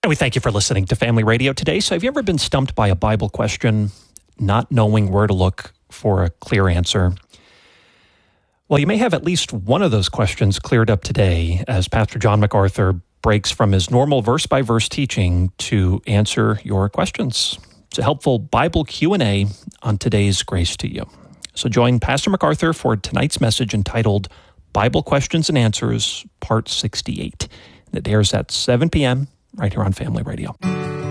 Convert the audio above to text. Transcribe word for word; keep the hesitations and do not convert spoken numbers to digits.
And we thank you for listening to Family Radio today. So have you ever been stumped by a Bible question, not knowing where to look for a clear answer? Well, you may have at least one of those questions cleared up today as Pastor John MacArthur breaks from his normal verse-by-verse teaching to answer your questions. It's a helpful Bible Q and A on today's Grace to You. So join Pastor MacArthur for tonight's message entitled Bible Questions and Answers, Part sixty-eight. It airs at seven p.m. right here on Family Radio.